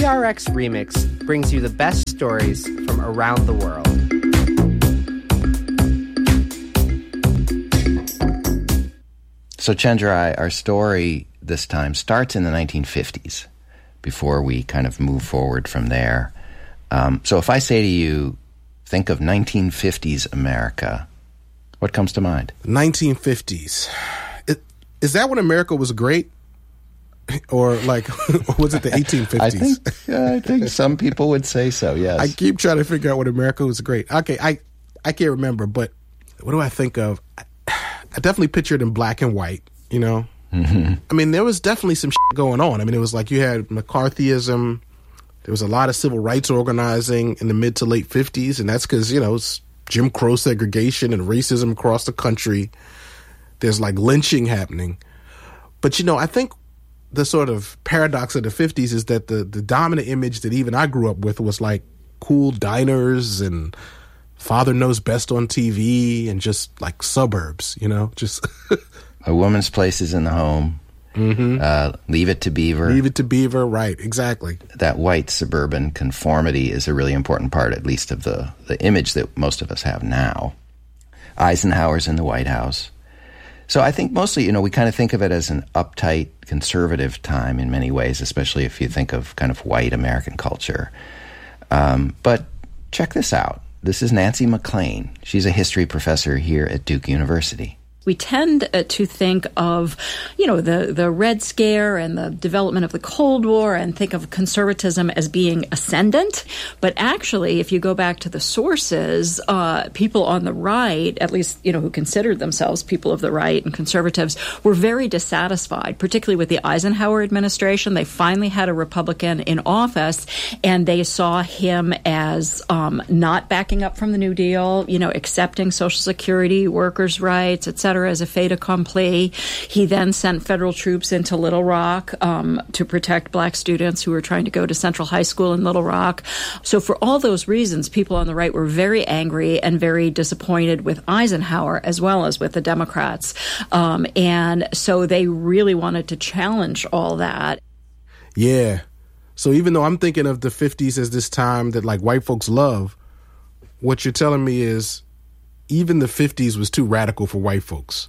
PRX Remix brings you the best stories from around the world. So Chenjerai, our story this time starts in the 1950s before we kind of move forward from there. So if I say to you, think of 1950s America, what comes to mind? 1950s. Is that when America was great? Or like, was it the 1850s? I think some people would say so, yes. I keep trying to figure out when America was great. Okay, I can't remember, but what do I think of? I definitely pictured in black and white, you know? Mm-hmm. I mean, there was definitely some shit going on. I mean, it was like you had McCarthyism. There was a lot of civil rights organizing in the mid to late 50s, and that's because, you know, it's Jim Crow segregation and racism across the country. There's like lynching happening. But, you know, I think the sort of paradox of the 50s is that the dominant image that even I grew up with was like cool diners and Father Knows Best on TV and just like suburbs, you know, just A Woman's Place is in the Home. Mm-hmm. Leave It to Beaver. Leave It to Beaver, right, exactly. That white suburban conformity is a really important part, at least of the image that most of us have now. Eisenhower's in the White House. So I think mostly, you know, we kind of think of it as an uptight, conservative time in many ways, especially if you think of kind of white American culture. But check this out. This is Nancy MacLean. She's a history professor here at Duke University. We tend to think of, you know, the Red Scare and the development of the Cold War and think of conservatism as being ascendant. But actually, if you go back to the sources, people on the right, at least, you know, who considered themselves people of the right and conservatives, were very dissatisfied, particularly with the Eisenhower administration. They finally had a Republican in office, and they saw him as not backing up from the New Deal, you know, accepting Social Security, workers' rights, et cetera, as a fait accompli. He then sent federal troops into Little Rock to protect black students who were trying to go to Central High School in Little Rock. So for all those reasons, people on the right were very angry and very disappointed with Eisenhower as well as with the Democrats. And so they really wanted to challenge all that. Yeah. So even though I'm thinking of the 50s as this time that like white folks love, what you're telling me is even the 50s was too radical for white folks.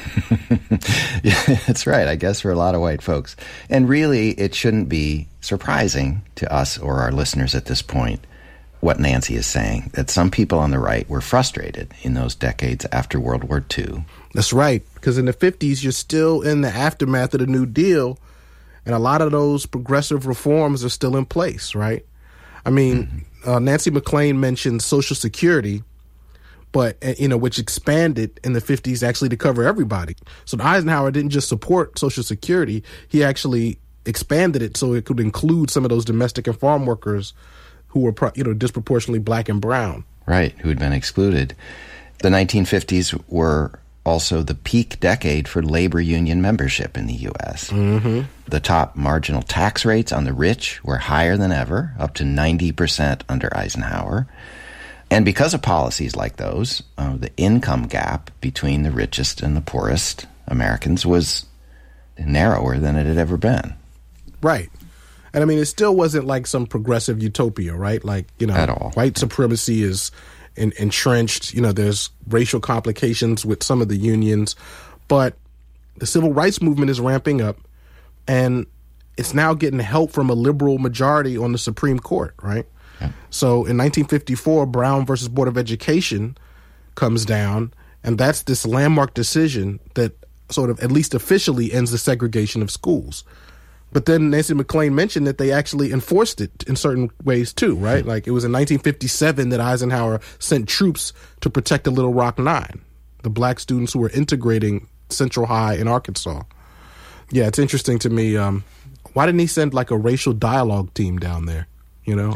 Yeah, that's right, I guess, for a lot of white folks. And really, it shouldn't be surprising to us or our listeners at this point what Nancy is saying, that some people on the right were frustrated in those decades after World War II. That's right, because in the 50s, you're still in the aftermath of the New Deal, and a lot of those progressive reforms are still in place, right? I mean, Nancy MacLean mentioned Social Security, but, you know, which expanded in the 50s actually to cover everybody. So Eisenhower didn't just support Social Security. He actually expanded it so it could include some of those domestic and farm workers who were, you know, disproportionately black and brown. Right, who had been excluded. The 1950s were also the peak decade for labor union membership in the U.S. Mm-hmm. The top marginal tax rates on the rich were higher than ever, up to 90% under Eisenhower. And because of policies like those, the income gap between the richest and the poorest Americans was narrower than it had ever been. Right. And I mean, it still wasn't like some progressive utopia, right? Like, you know, at all. White supremacy is entrenched. You know, there's racial complications with some of the unions. But the civil rights movement is ramping up, and it's now getting help from a liberal majority on the Supreme Court, right? Yeah. So in 1954, Brown versus Board of Education comes down, and that's this landmark decision that sort of, at least officially, ends the segregation of schools. But then Nancy MacLean mentioned that they actually enforced it in certain ways too, right? Like it was in 1957 that Eisenhower sent troops to protect the Little Rock Nine, the black students who were integrating Central High in Arkansas. Yeah, it's interesting to me. Why didn't he send like a racial dialogue team down there? You know?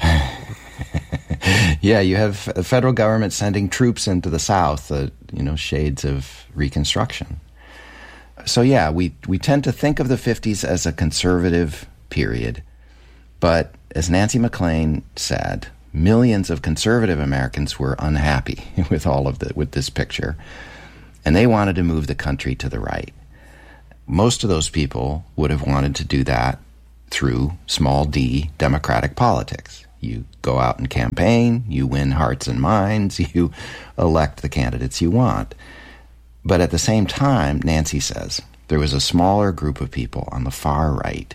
Yeah, you have the federal government sending troops into the South, you know, shades of Reconstruction. So yeah, we tend to think of the 50s as a conservative period. But as Nancy MacLean said, millions of conservative Americans were unhappy with this picture. And they wanted to move the country to the right. Most of those people would have wanted to do that through small d democratic politics. You go out and campaign, you win hearts and minds, you elect the candidates you want. But at the same time, Nancy says, there was a smaller group of people on the far right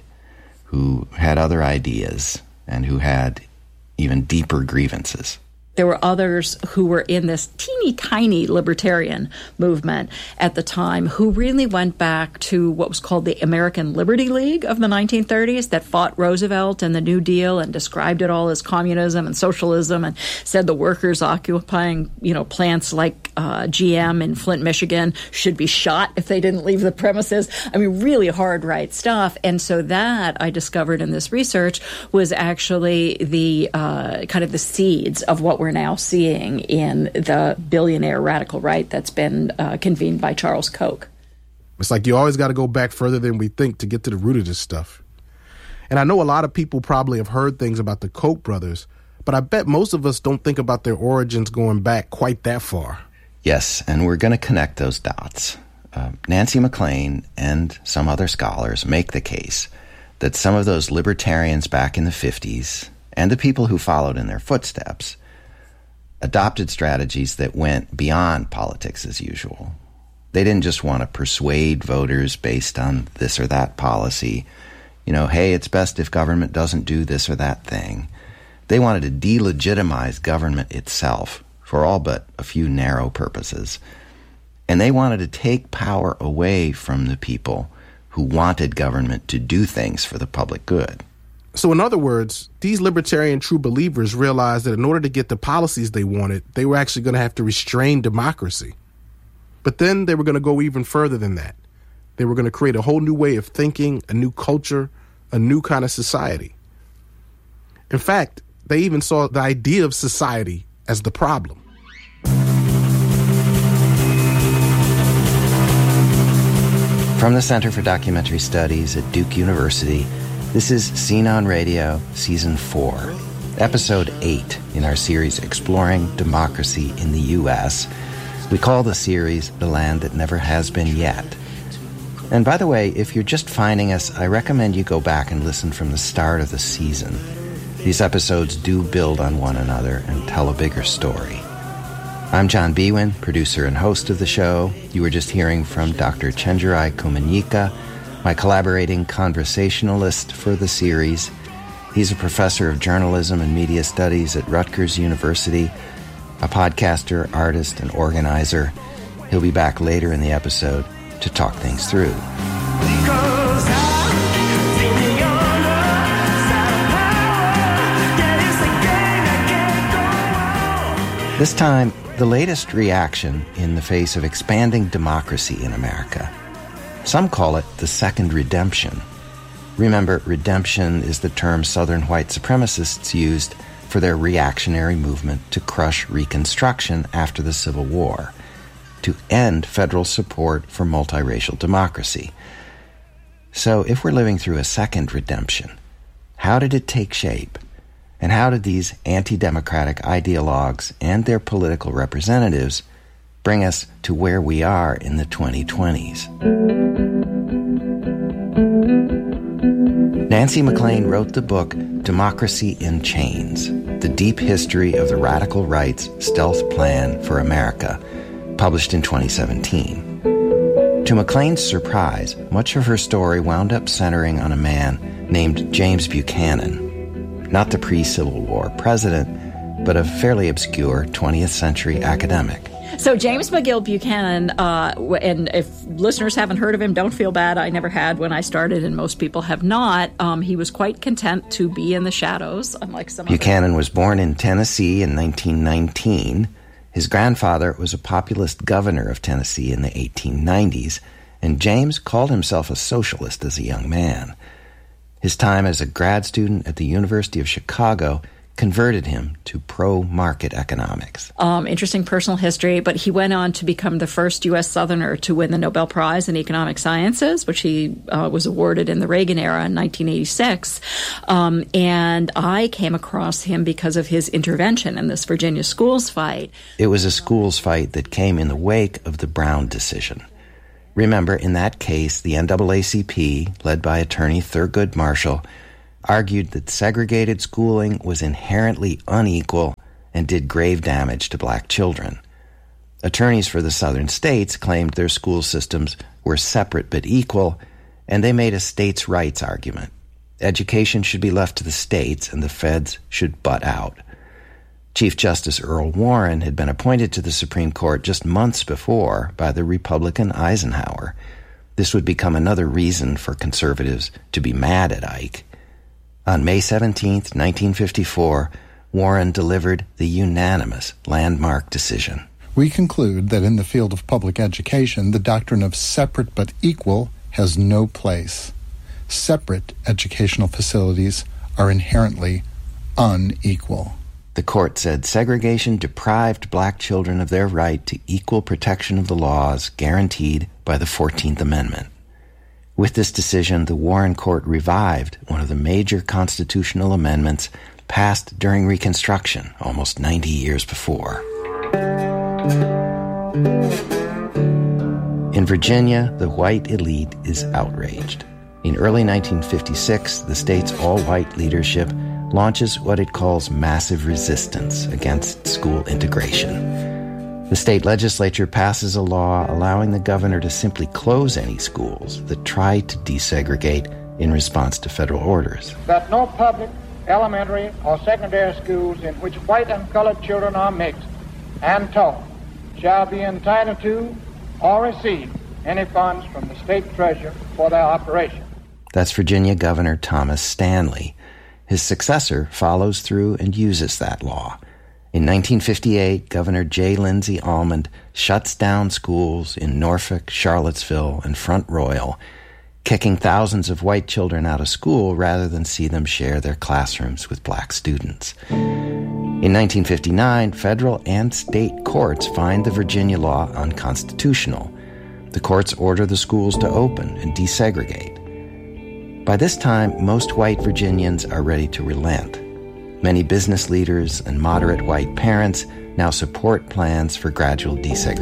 who had other ideas and who had even deeper grievances. There were others who were in this teeny tiny libertarian movement at the time who really went back to what was called the American Liberty League of the 1930s that fought Roosevelt and the New Deal and described it all as communism and socialism and said the workers occupying, plants like GM in Flint, Michigan should be shot if they didn't leave the premises. I mean, really hard right stuff. And so that I discovered in this research was actually the kind of the seeds of what we're now seeing in the billionaire radical right that's been convened by Charles Koch. It's like you always got to go back further than we think to get to the root of this stuff. And I know a lot of people probably have heard things about the Koch brothers, but I bet most of us don't think about their origins going back quite that far. Yes, and we're going to connect those dots. Nancy MacLean and some other scholars make the case that some of those libertarians back in the 50s and the people who followed in their footsteps adopted strategies that went beyond politics as usual. They didn't just want to persuade voters based on this or that policy. Hey, it's best if government doesn't do this or that thing. They wanted to delegitimize government itself for all but a few narrow purposes. And they wanted to take power away from the people who wanted government to do things for the public good. So in other words, these libertarian true believers realized that in order to get the policies they wanted, they were actually going to have to restrain democracy. But then they were going to go even further than that. They were going to create a whole new way of thinking, a new culture, a new kind of society. In fact, they even saw the idea of society as the problem. From the Center for Documentary Studies at Duke University, this is Scene on Radio, Season 4, Episode 8 in our series Exploring Democracy in the U.S. We call the series The Land That Never Has Been Yet. And by the way, if you're just finding us, I recommend you go back and listen from the start of the season. These episodes do build on one another and tell a bigger story. I'm John Biewen, producer and host of the show. You were just hearing from Dr. Chenjerai Kumanyika, my collaborating conversationalist for the series. He's a professor of journalism and media studies at Rutgers University, a podcaster, artist, and organizer. He'll be back later in the episode to talk things through. This time, the latest reaction in the face of expanding democracy in America. Some call it the Second Redemption. Remember, redemption is the term Southern white supremacists used for their reactionary movement to crush Reconstruction after the Civil War, to end federal support for multiracial democracy. So if we're living through a second redemption, how did it take shape? And how did these anti-democratic ideologues and their political representatives bring us to where we are in the 2020s? Nancy MacLean wrote the book Democracy in Chains, The Deep History of the Radical Right's Stealth Plan for America, published in 2017. To MacLean's surprise, much of her story wound up centering on a man named James Buchanan, not the pre-Civil War president, but a fairly obscure 20th century academic. So James McGill Buchanan, and if listeners haven't heard of him, don't feel bad. I never had when I started, and most people have not. He was quite content to be in the shadows, unlike some Buchanan was born in Tennessee in 1919. His grandfather was a populist governor of Tennessee in the 1890s, and James called himself a socialist as a young man. His time as a grad student at the University of Chicago converted him to pro-market economics. Interesting personal history, but he went on to become the first U.S. Southerner to win the Nobel Prize in Economic Sciences, which he was awarded in the Reagan era in 1986. And I came across him because of his intervention in this Virginia schools fight. It was a schools fight that came in the wake of the Brown decision. Remember, in that case, the NAACP, led by attorney Thurgood Marshall, argued that segregated schooling was inherently unequal and did grave damage to black children. Attorneys for the southern states claimed their school systems were separate but equal, and they made a states' rights argument. Education should be left to the states, and the feds should butt out. Chief Justice Earl Warren had been appointed to the Supreme Court just months before by the Republican Eisenhower. This would become another reason for conservatives to be mad at Ike. On May 17, 1954, Warren delivered the unanimous landmark decision. We conclude that in the field of public education, the doctrine of separate but equal has no place. Separate educational facilities are inherently unequal. The court said segregation deprived black children of their right to equal protection of the laws guaranteed by the 14th Amendment. With this decision, the Warren Court revived one of the major constitutional amendments passed during Reconstruction almost 90 years before. In Virginia, the white elite is outraged. In early 1956, the state's all-white leadership launches what it calls massive resistance against school integration. The state legislature passes a law allowing the governor to simply close any schools that try to desegregate in response to federal orders. That no public, elementary, or secondary schools in which white and colored children are mixed and taught shall be entitled to or receive any funds from the state treasurer for their operation. That's Virginia Governor Thomas Stanley. His successor follows through and uses that law. In 1958, Governor J. Lindsay Almond shuts down schools in Norfolk, Charlottesville, and Front Royal, kicking thousands of white children out of school rather than see them share their classrooms with black students. In 1959, federal and state courts find the Virginia law unconstitutional. The courts order the schools to open and desegregate. By this time, most white Virginians are ready to relent. Many business leaders and moderate white parents now support plans for gradual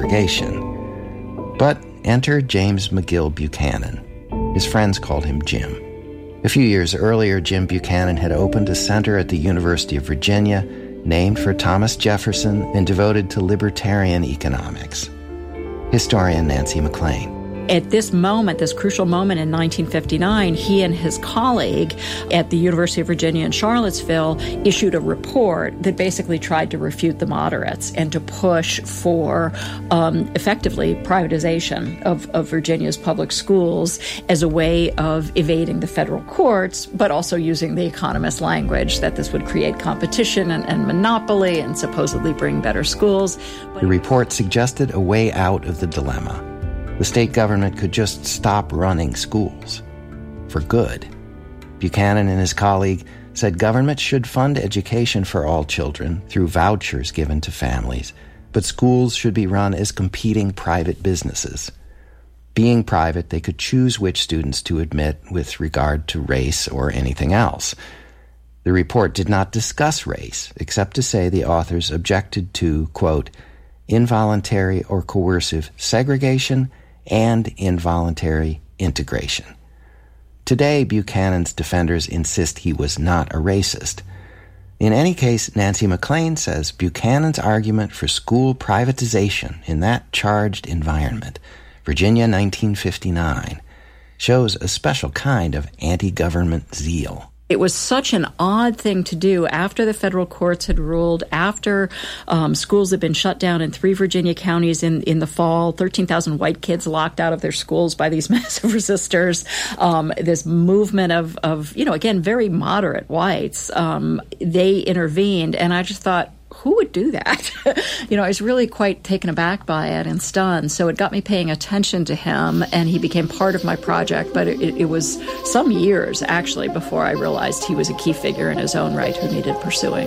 desegregation. But enter James McGill Buchanan. His friends called him Jim. A few years earlier, Jim Buchanan had opened a center at the University of Virginia named for Thomas Jefferson and devoted to libertarian economics. Historian Nancy McLean. At this moment, this crucial moment in 1959, he and his colleague at the University of Virginia in Charlottesville issued a report that basically tried to refute the moderates and to push for, effectively, privatization of Virginia's public schools as a way of evading the federal courts, but also using the economist language that this would create competition and monopoly and supposedly bring better schools. The report suggested a way out of the dilemma. The state government could just stop running schools. For good. Buchanan and his colleague said government should fund education for all children through vouchers given to families, but schools should be run as competing private businesses. Being private, they could choose which students to admit with regard to race or anything else. The report did not discuss race, except to say the authors objected to, quote, involuntary or coercive segregation and involuntary integration. Today, Buchanan's defenders insist he was not a racist. In any case, Nancy McLean says Buchanan's argument for school privatization in that charged environment, Virginia 1959, shows a special kind of anti-government zeal. It was such an odd thing to do after the federal courts had ruled, after schools had been shut down in 3 Virginia counties in the fall, 13,000 white kids locked out of their schools by these massive resistors, this movement of again, very moderate whites. They intervened, and I just thought, who would do that? I was really quite taken aback by it and stunned. So it got me paying attention to him, and he became part of my project. But it was some years, actually, before I realized he was a key figure in his own right who needed pursuing.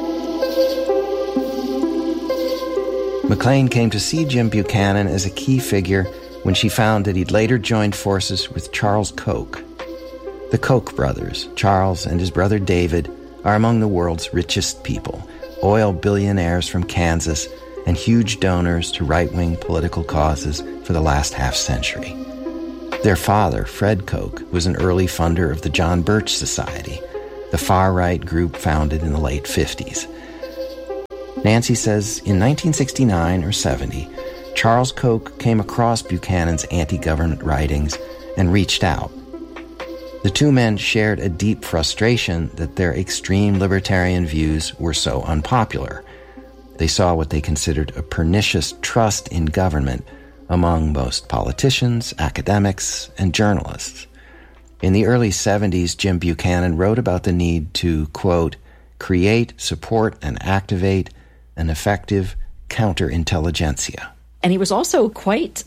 McLean came to see Jim Buchanan as a key figure when she found that he'd later joined forces with Charles Koch. The Koch brothers, Charles and his brother David, are among the world's richest people. Oil billionaires from Kansas and huge donors to right-wing political causes for the last half-century. Their father, Fred Koch, was an early funder of the John Birch Society. the far-right group founded in the late 50s. Nancy says in 1969 or 70, Charles Koch came across Buchanan's anti-government writings and reached out. The two men shared a deep frustration that their extreme libertarian views were so unpopular. They saw what they considered a pernicious trust in government among most politicians, academics, and journalists. In the early 70s, Jim Buchanan wrote about the need to, quote, create, support, and activate an effective counterintelligentsia. And he was also quite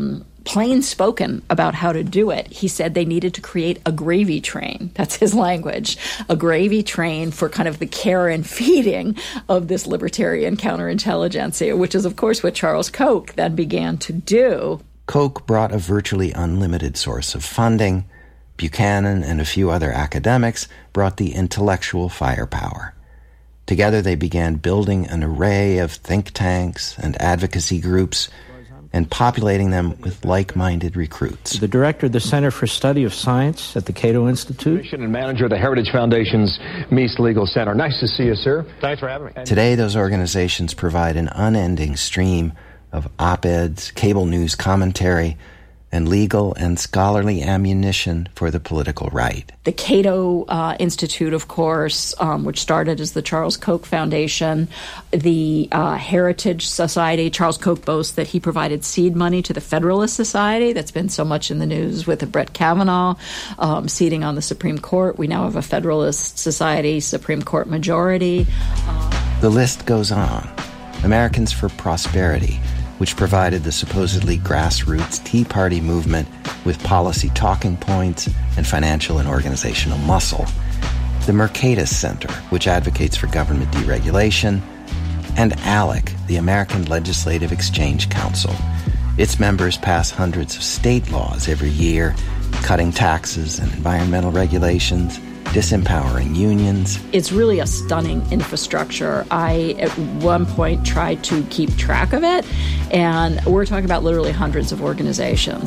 plain-spoken about how to do it. He said they needed to create a gravy train. That's his language. A gravy train for kind of the care and feeding of this libertarian counterintelligentsia, which is, of course, what Charles Koch then began to do. Koch brought a virtually unlimited source of funding. Buchanan and a few other academics brought the intellectual firepower. Together they began building an array of think tanks and advocacy groups and populating them with like-minded recruits. The director of the Center for Study of Science at the Cato Institute. And manager of the Heritage Foundation's Meese Legal Center. Nice to see you, sir. Thanks for having me. Today, those organizations provide an unending stream of op-eds, cable news commentary, and legal and scholarly ammunition for the political right. The Cato Institute, of course, which started as the Charles Koch Foundation, the Heritage Society. Charles Koch boasts that he provided seed money to the Federalist Society. That's been so much in the news with the Brett Kavanaugh seating on the Supreme Court. We now have a Federalist Society Supreme Court majority. The list goes on. Americans for Prosperity, which provided the supposedly grassroots Tea Party movement with policy talking points and financial and organizational muscle. The Mercatus Center, which advocates for government deregulation. And ALEC, the American Legislative Exchange Council. Its members pass hundreds of state laws every year, cutting taxes and environmental regulations, disempowering unions. It's really a stunning infrastructure. I, at one point, tried to keep track of it, and we're talking about literally hundreds of organizations.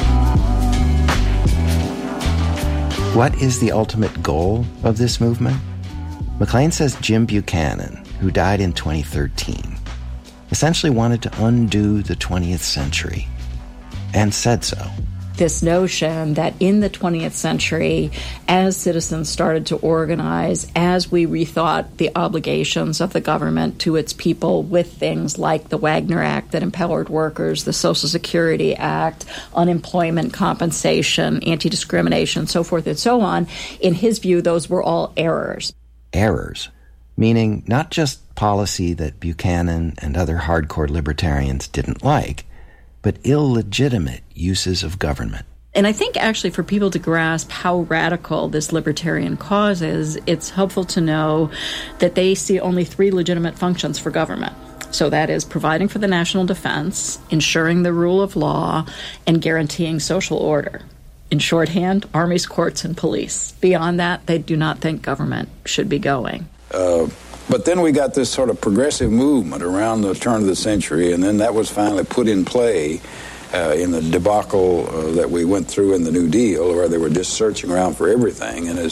What is the ultimate goal of this movement? McLean says Jim Buchanan, who died in 2013, essentially wanted to undo the 20th century, and said so. This notion that in the 20th century, as citizens started to organize, as we rethought the obligations of the government to its people with things like the Wagner Act that empowered workers, the Social Security Act, unemployment compensation, anti-discrimination, so forth and so on, in his view, those were all errors. Errors, meaning not just policy that Buchanan and other hardcore libertarians didn't like, but illegitimate uses of government. And I think actually for people to grasp how radical this libertarian cause is, it's helpful to know that they see only three legitimate functions for government. So that is providing for the national defense, ensuring the rule of law, and guaranteeing social order. In shorthand, armies, courts, and police. Beyond that, they do not think government should be going. But then we got this sort of progressive movement around the turn of the century, and then that was finally put in play in the debacle that we went through in the New Deal, where they were just searching around for everything. And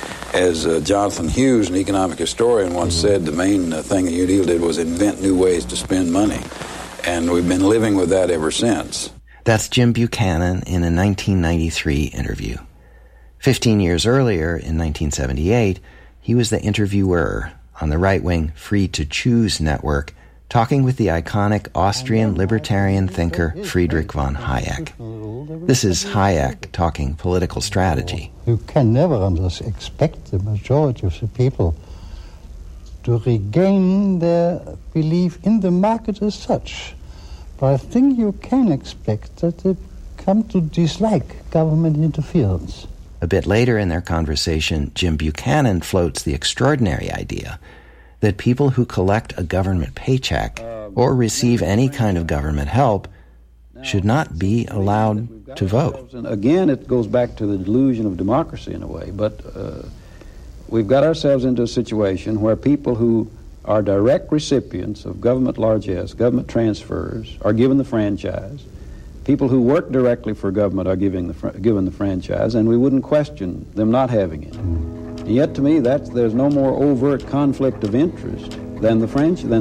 as Jonathan Hughes, an economic historian, once said, the main thing the New Deal did was invent new ways to spend money. And we've been living with that ever since. That's Jim Buchanan in a 1993 interview. 15 years earlier, in 1978, he was the interviewer on the right-wing Free to Choose network, talking with the iconic Austrian libertarian thinker Friedrich von Hayek. This is Hayek talking political strategy. You can never expect the majority of the people to regain their belief in the market as such. But I think you can expect that they come to dislike government interference. A bit later in their conversation, Jim Buchanan floats the extraordinary idea that people who collect a government paycheck or receive any kind of government help should not be allowed to vote. Again, it goes back to the delusion of democracy in a way, but we've got ourselves into a situation where people who are direct recipients of government largesse, government transfers, are given the franchise. People who work directly for government are given the franchise, and we wouldn't question them not having it. And yet, to me, there's no more overt conflict of interest than